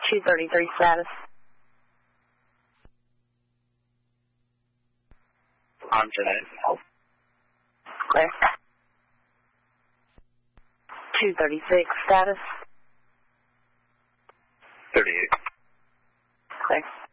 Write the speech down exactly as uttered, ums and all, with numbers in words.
two thirty-three status. On today. Clear. two thirty-six status. thirty-eight. Clear.